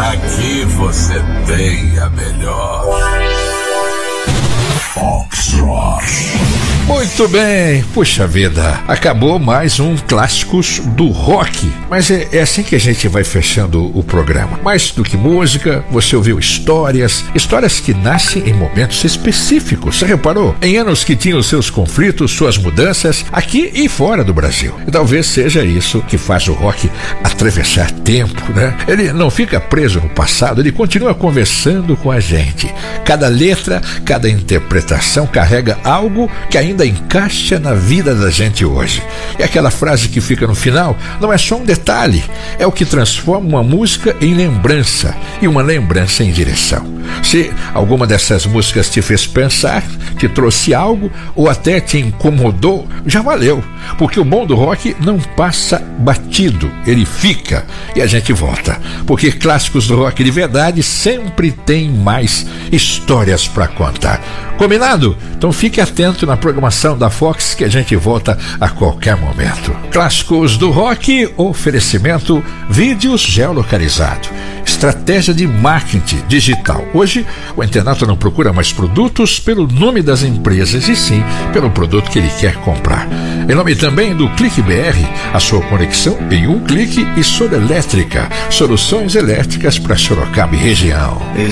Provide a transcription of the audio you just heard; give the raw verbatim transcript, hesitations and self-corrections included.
Aqui você tem a melhor. Foxtrot. Muito bem, puxa vida, acabou mais um Clássicos do Rock. Mas é, é assim que a gente vai fechando o programa. Mais do que música, você ouviu histórias, histórias que nascem em momentos específicos. Você reparou? Em anos que tinham seus conflitos, suas mudanças, aqui e fora do Brasil. E talvez seja isso que faz o rock atravessar tempo, né? Ele não fica preso no passado, ele continua conversando com a gente. Cada letra, cada interpretação carrega algo que ainda encaixa na vida da gente hoje. E aquela frase que fica no final não é só um detalhe, é o que transforma uma música em lembrança e uma lembrança em direção. Se alguma dessas músicas te fez pensar, te trouxe algo ou até te incomodou, já valeu, porque o bom do rock não passa batido, ele fica e a gente volta, porque clássicos do rock de verdade sempre tem mais histórias para contar. Combinado? Então fique atento na programação da Fox que a gente volta a qualquer momento. Clássicos do Rock, oferecimento vídeos geolocalizado, estratégia de marketing digital. Hoje o internauta não procura mais produtos pelo nome das empresas e sim pelo produto que ele quer comprar. Em nome também do Clique B R, a sua conexão em um clique, e Soda Elétrica, soluções elétricas para Sorocaba e região.